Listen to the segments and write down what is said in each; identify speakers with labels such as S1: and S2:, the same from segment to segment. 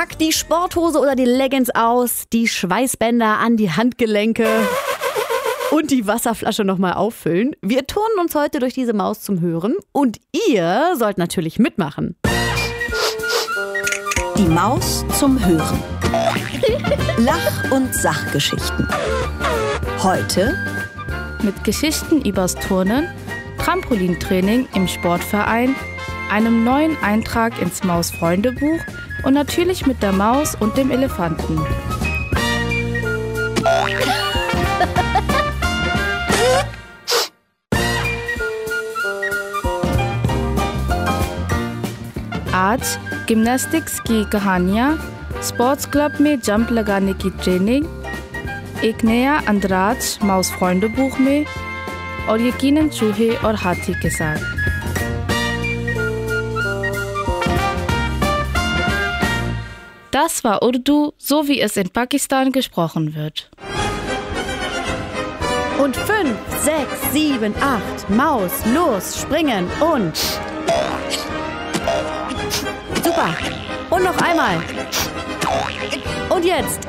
S1: Packt die Sporthose oder die Leggings aus, die Schweißbänder an die Handgelenke und die Wasserflasche nochmal auffüllen. Wir turnen uns heute durch diese Maus zum Hören und ihr sollt natürlich mitmachen.
S2: Die Maus zum Hören. Lach- und Sachgeschichten. Heute
S3: mit Geschichten übers Turnen, Trampolintraining im Sportverein, einem neuen Eintrag ins Maus-Freunde-Buch und natürlich mit der Maus und dem Elefanten. आज जिम्नास्टिक्स की कहानियाँ, sports club में जंप लगाने की ट्रेनिंग, एक नया अंदराज mouse friend book में और यकीनन चूहे और हाथी के साथ। Das war Urdu, so wie es in Pakistan gesprochen wird.
S1: Und 5, 6, 7, 8, Maus, los, springen und... Super. Und noch einmal. Und jetzt.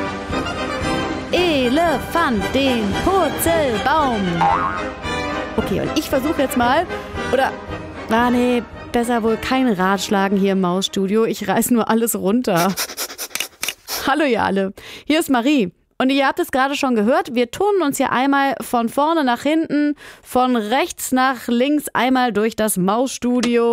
S1: Elefant, den Purzelbaum. Okay, und ich versuche jetzt mal, nee, besser wohl kein Ratschlagen hier im Mausstudio. Ich reiß nur alles runter. Hallo ihr alle, hier ist Marie. Und ihr habt es gerade schon gehört, wir turnen uns hier einmal von vorne nach hinten, von rechts nach links, einmal durch das Mausstudio.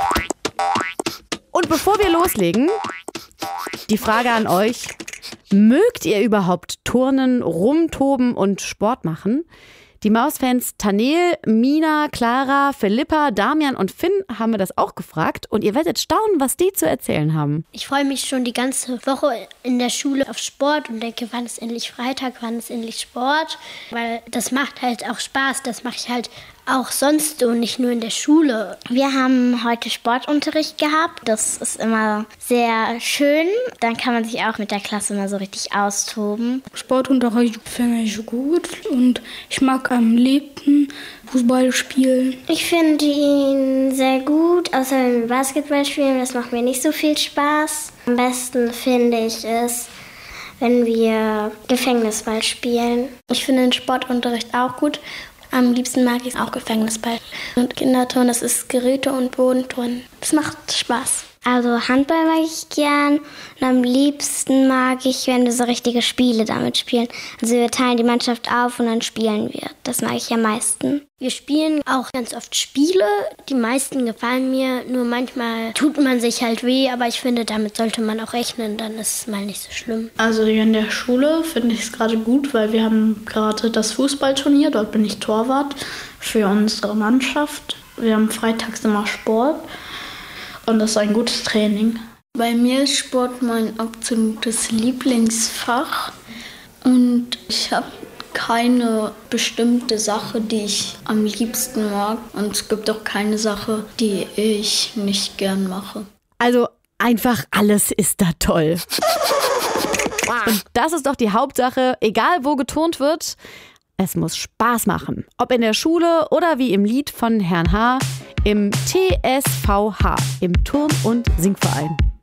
S1: Und bevor wir loslegen, die Frage an euch: Mögt ihr überhaupt turnen, rumtoben und Sport machen? Die Mausfans Tanel, Mina, Clara, Philippa, Damian und Finn haben wir das auch gefragt. Und ihr werdet staunen, was die zu erzählen haben.
S4: Ich freue mich schon die ganze Woche in der Schule auf Sport und denke, wann ist endlich Freitag, wann ist endlich Sport? Weil das macht halt auch Spaß. Das mache ich halt auch sonst und nicht nur in der Schule.
S5: Wir haben heute Sportunterricht gehabt. Das ist immer sehr schön. Dann kann man sich auch mit der Klasse mal so richtig austoben.
S6: Sportunterricht finde ich gut und ich mag am liebsten Fußball spielen.
S5: Ich finde ihn sehr gut, außer Basketball spielen. Das macht mir nicht so viel Spaß. Am besten finde ich es, wenn wir Gefängnisball spielen.
S7: Ich finde den Sportunterricht auch gut. Am liebsten mag ich auch Gefängnisball. Und Kinderturnen, das ist Geräte- und Bodenturnen. Das macht Spaß.
S5: Also Handball mag ich gern und am liebsten mag ich, wenn wir so richtige Spiele damit spielen. Also wir teilen die Mannschaft auf und dann spielen wir. Das mag ich am meisten.
S4: Wir spielen auch ganz oft Spiele. Die meisten gefallen mir, nur manchmal tut man sich halt weh, aber ich finde, damit sollte man auch rechnen, dann ist es mal nicht so schlimm.
S6: Also hier in der Schule finde ich es gerade gut, weil wir haben gerade das Fußballturnier, dort bin ich Torwart für unsere Mannschaft. Wir haben freitags immer Sport. Und das ist ein gutes Training.
S7: Bei mir ist Sport mein absolutes Lieblingsfach. Und ich habe keine bestimmte Sache, die ich am liebsten mag. Und es gibt auch keine Sache, die ich nicht gern mache.
S1: Also einfach alles ist da toll. Und das ist doch die Hauptsache, egal wo geturnt wird, es muss Spaß machen. Ob in der Schule oder wie im Lied von Herrn H. im TSVH, im Turn- und Singverein.